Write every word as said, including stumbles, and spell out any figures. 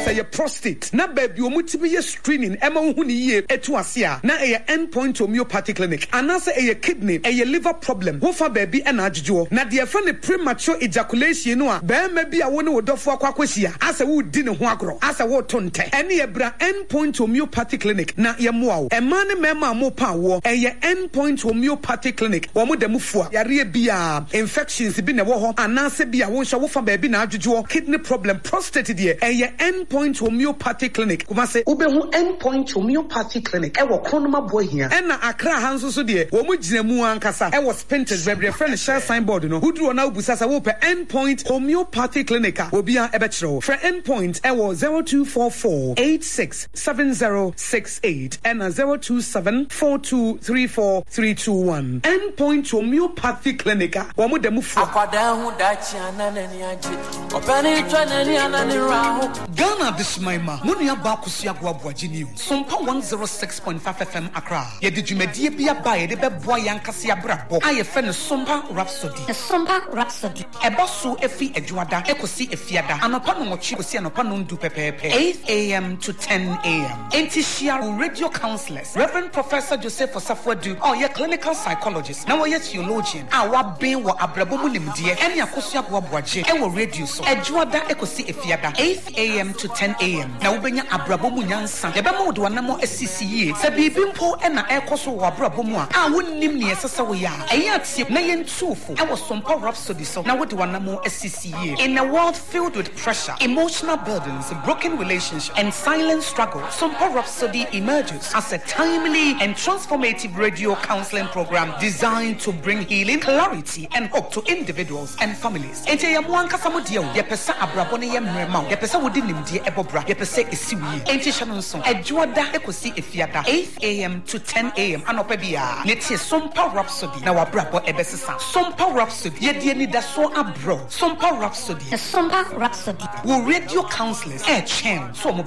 say your prostate na baby omutibi ye screening ema hu ni ye etu ase a na eye endpoint homeopathic clinic anase eye kidney eye liver problem wo fa baby e na adwodwo na de fa ne premature ejaculation no a ba ma bi a wo ne wodofo akwakwahia ase wo di ne ho agro ase wo to nte ene ye bra endpoint homeopathic clinic na ye moa wo ema ne mema mo pa wo eye endpoint homeopathic clinic wo mo dem fua yare bia infections bi ne wo ho anase bia wo hwa wo fa baby na adwodwo kidney problem prostate de eye endpoint homeopathic clinic kuma se ubehu endpoint homeopathic clinic e wo kronoma bohia e na akra hanso so de wo mu ginamu ankasa e wo spintex bebre friend share signboard no huduro na ubusasa wo pe endpoint homeopathic clinic a obia e be kire for endpoint e wo zero two four four eight six seven zero six eight and zero two seven four two three four three two one endpoint homeopathic clinic a wo mu dem fu akwada hu da chi ananani age opani twanani anani raho Ghana this maima munua ba kusia boaboaji new sompa one oh six point five F M Accra ye de dwumadie bia ba ye de beboa yankase abrabo aye fe ne sompa rhapsody the sompa rhapsody eboso efi adwada ekosi efiada anopa no mochi kosi anopa no ndu pepepe eight a m to ten a m Entishia radio counselors Reverend Professor Joseph Osafwadu oh ye clinical psychologist na wo ye theologian a wa ben wo abrabo mu nimdie ene akoso aboaboaje e wo radio so adwada ekosi efiada eight a m to ten a m na wobenya abrabo mu nyansa ye be ma wode wanamo asisi yie se bibi mpo e na ekoso wo abrabo mu a a wonnim ne yesesa wo ya eyi atie na ye ntufo e wo sompa rhapsody so na wode wanamo asisi yie in a world filled with pressure, emotional burdens, broken relationships and silent struggle. Sompa Rhapsody emerges as a timely and transformative radio counseling program designed to bring healing, clarity and hope to individuals and families. Ente ya mwanka samudia ye pesa abrabo ne ye mrema ye pesa wodi nimdie ebobra ye pesa esiwi ente shanonso adwoda ekosi efiada eight a m to ten a m anopa bia ne tie Sompa Rhapsody na wabrabo ebesesa Sompa Rhapsody ye die ni daso abro Sompa Rhapsody the sompa rhapsody wo radio counselors e chen so